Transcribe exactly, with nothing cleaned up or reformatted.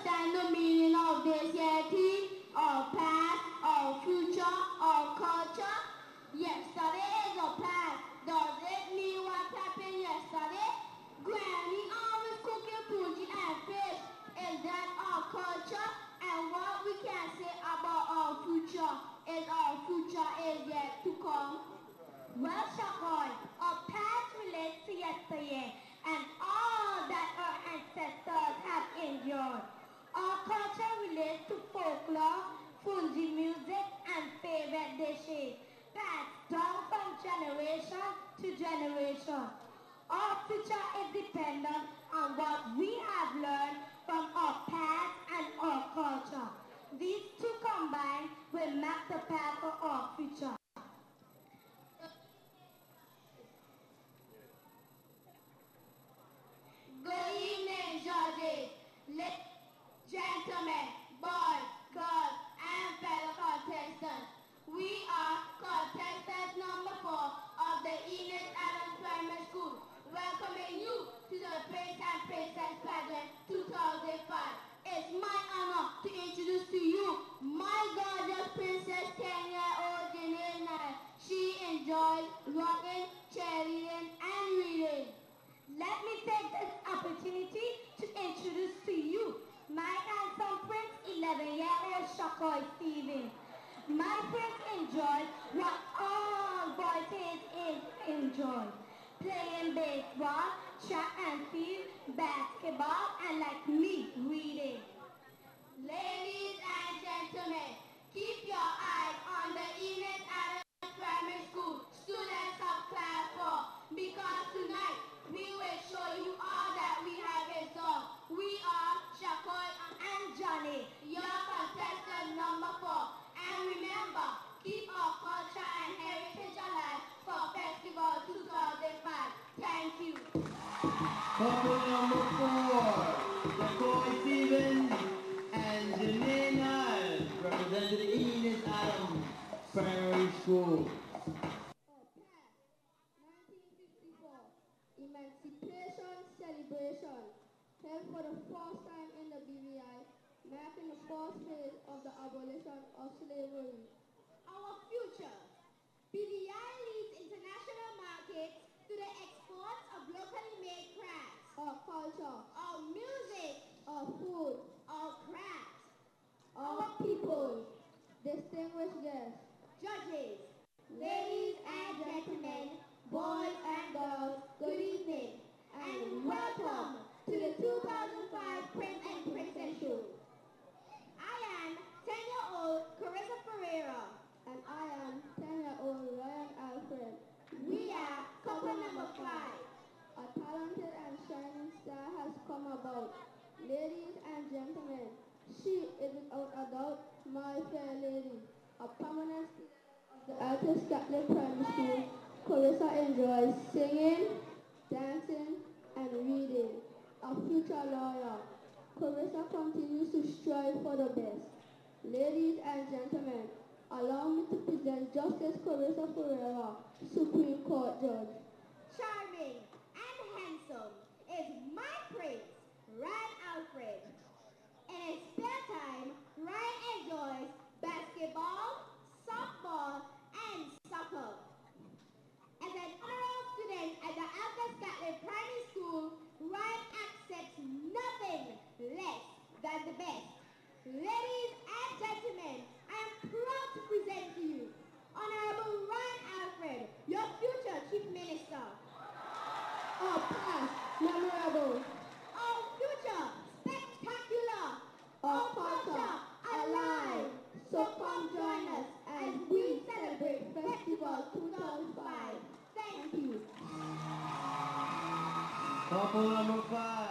understand the meaning of this yeti, our past, our future, our culture? Yesterday is a past. Does it mean what happened yesterday? Granny always cooking punji and fish. Is that our culture? And what we can say about our future is our future is yet to come. Well, Shakoy, our past relates to yesteryear and all that our ancestors have endured. Our culture relates to folklore, fungi music, and favorite dishes, passed down from generation to generation. Our future is dependent on what we have learned from our past and our culture. These two combined will map the path of our future. Good evening, judges, ladies, gentlemen, boys, girls, and fellow contestants. We are contestant number four of the Enos Adams Primary School, welcoming you to the Prince and Princess Pageant two thousand five. It's my honor to introduce to you my gorgeous princess, ten-year-old Janae Knight. She enjoys rocking, cheerleading, and reading. Let me take this opportunity to introduce to you my handsome prince, eleven-year-old Shakoy Stephen. My prince enjoys what all boys age enjoy: playing baseball, track and field, basketball, and like me, reading. Ladies and gentlemen, keep your eyes on the Enos Adams Primary School students of class four, because tonight we will show you all that we have in store. We are Shakoy and Johnny, your contestant number four. And remember, keep our culture and heritage alive for Festival two thousand five. Thank you. Couple number four, Shakoy Stevens and Janae Niles, representing the Enos Adams Primary School. nineteen fifty-four, Emancipation Celebration, held for the first time in the B V I, marking the first phase of the abolition of slavery. Our future. B V I leads international markets to the exports of locally made crafts. Our culture. Our music. Our food. Our crafts. Our people. Distinguished guests. Judges. Ladies and gentlemen, boys and girls, good evening, and welcome to the two thousand five Prince and Princess Show. I am ten-year-old Carissa Ferreira. And I am ten-year-old Ryan Alfred. We are couple number five. A talented and shining star has come about. Ladies and gentlemen, she is without a doubt my fair lady, a permanent student of the Altus Catholic Primary School. Carissa enjoys singing, dancing, and reading. A future lawyer, Carissa continues to strive for the best. Ladies and gentlemen, allow me to present Justice Carissa Ferreira, Supreme Court Judge. Charming and handsome is my prince, Ryan Alfred. In his spare time, Ryan enjoys basketball, softball, and soccer. As an honorary student at the Altus Catholic Primary School, Ryan accepts nothing less than the best. Ladies and gentlemen, I am proud to present to you Honorable Ryan Alfred, your future Chief Minister. Our past, memorable. Our future, spectacular. Our culture, alive. So come join us as we celebrate Festival two thousand five. Thank you. Couple number five.